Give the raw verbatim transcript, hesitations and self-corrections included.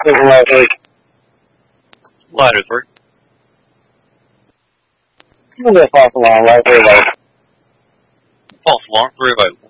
lightly. Light at three. I'm going to false alarm, right, very low. False alarm, three available.